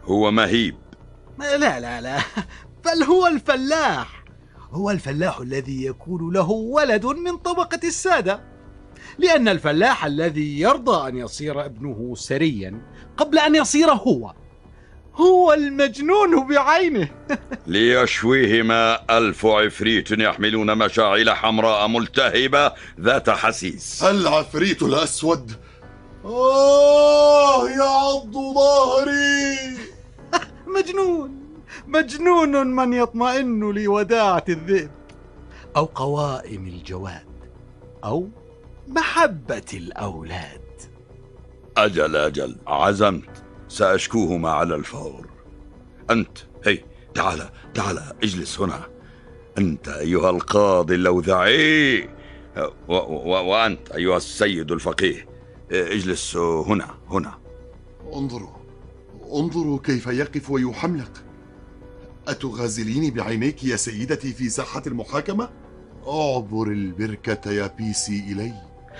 هو مهيب. لا لا لا، بل هو الفلاح. هو الفلاح الذي يكون له ولد من طبقة السادة، لأن الفلاح الذي يرضى أن يصير ابنه سريا قبل أن يصير هو المجنون بعينه. ليشويهما 1000 عفريت يحملون مشاعل حمراء ملتهبة ذات حسيس. العفريت الأسود يعض ظهري. مجنون من يطمئن لوداعة الذئب أو قوائم الجواد أو محبة الأولاد. أجل، عزمت، سأشكوهما على الفور. أنت تعال اجلس هنا. أنت أيها القاضي اللوذعي، وأنت أيها السيد الفقيه، اجلس هنا. انظروا كيف يقف ويحملق. أتغازليني بعينيك يا سيدتي في ساحة المحاكمة؟ اعبر البركة يا بيسي إلي.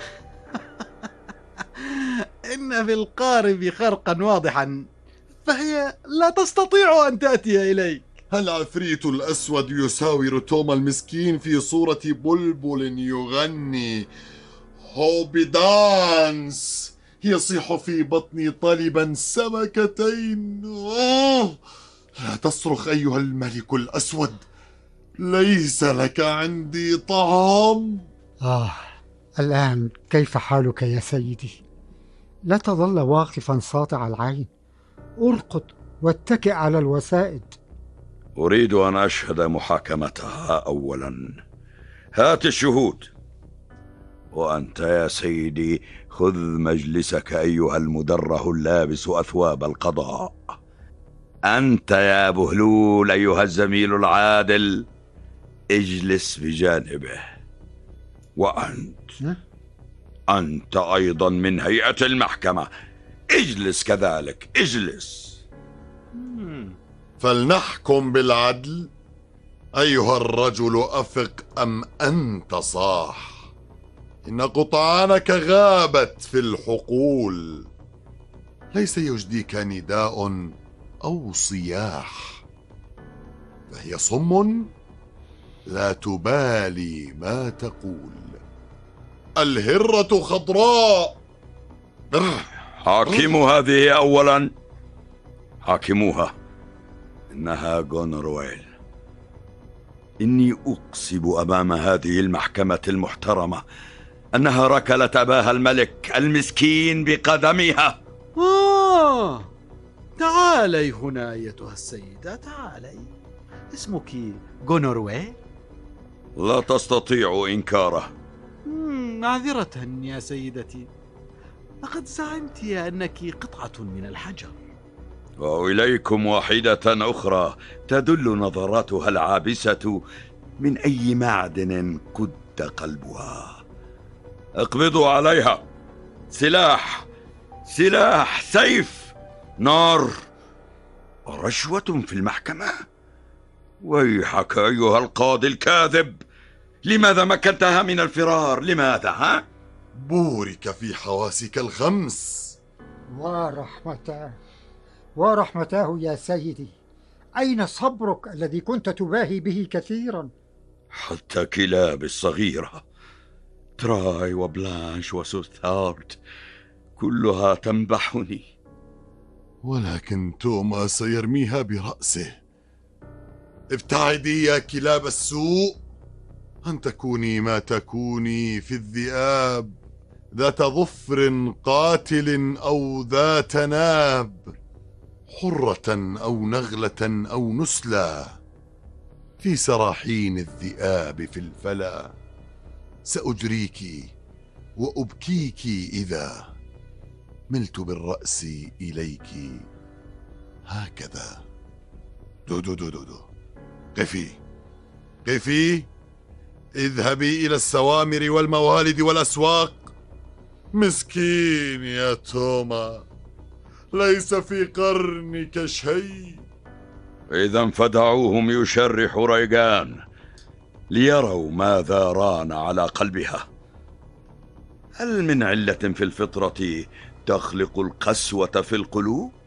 إن في القارب خرقا واضحا، فهي لا تستطيع أن تأتي إليك. العفريت الأسود يساور توم المسكين في صورة بلبل يغني هوبيدانس، يصيح في بطني طالبا سمكتين. لا تصرخ أيها الملك الأسود، ليس لك عندي طعام. الآن كيف حالك يا سيدي؟ لا تظل واقفا ساطع العين، ارقد واتكئ على الوسائد. أريد أن أشهد محاكمتها أولا. هات الشهود. وأنت يا سيدي خذ مجلسك أيها المدره اللابس أثواب القضاء. أنت يا بهلول أيها الزميل العادل اجلس بجانبه. أنت أيضا من هيئة المحكمة اجلس كذلك، اجلس. فلنحكم بالعدل. أيها الرجل أفق أم أنت صاح؟ إن قطعانك غابت في الحقول، ليس يجديك نداء أو صياح، فهي صم لا تبالي ما تقول. الهرة خضراء. حاكموا هذه أولا، حاكموها. إنها غونرويل. إني أقسم أمام هذه المحكمة المحترمة أنها ركلت أباها الملك المسكين بقدمها. تعالي هنا أيتها السيدة، تعالي. اسمك غونرويل؟ لا تستطيع إنكاره. معذرة يا سيدتي، لقد زعمت أنك قطعة من الحجر. وإليكم واحدة أخرى تدل نظراتها العابسة من أي معدن كد قلبها. اقبضوا عليها. سلاح، سيف، نار، رشوة في المحكمة. ويحك أيها القاضي الكاذب، لماذا مكنتها من الفرار؟ لماذا؟ بورك في حواسك الخمس. ورحمتاه يا سيدي، أين صبرك الذي كنت تباهي به كثيرا؟ حتى كلاب الصغيرة تراي وبلانش وسوثارت كلها تنبحني. ولكن توما سيرميها برأسه. ابتعدي يا كلاب السوء، أن تكوني ما تكوني في الذئاب، ذات ظفر قاتل أو ذات ناب، حرة أو نغلة أو نسلة، في سراحين الذئاب في الفلا. سأجريك وأبكيك إذا ملت بالرأس إليك هكذا. دو قفي، اذهبي إلى السوامر والموالد والأسواق. مسكين يا توما، ليس في قرنك شيء. إذا فدعوهم يشرح ريغان ليروا ماذا ران على قلبها. هل من علة في الفطرة تخلق القسوة في القلوب؟